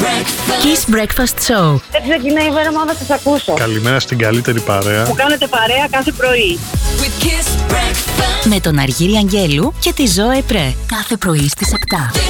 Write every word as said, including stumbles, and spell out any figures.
Kiss Breakfast Show. Έτσι ξεκινάει η μέρα μου να σας ακούσω. Καλημέρα στην καλύτερη παρέα. Που κάνετε παρέα κάθε πρωί. Με τον Αργύρι Αγγέλου και τη Ζώε Πρέ. Κάθε πρωί στις επτά.